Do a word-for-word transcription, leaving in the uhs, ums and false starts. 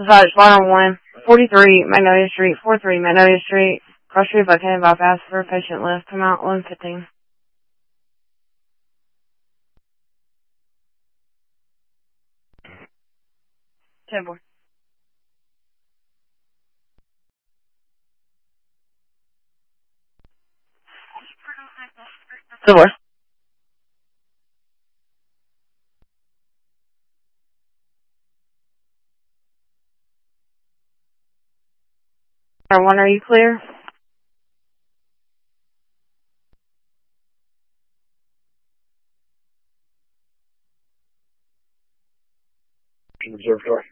Besides, Barnum one, forty-three Magnolia Street, forty-three Magnolia Street, cross street by Cannon bypass for patient list, come out one fifteen. ten four. ten four. one, are you clear? Observatory.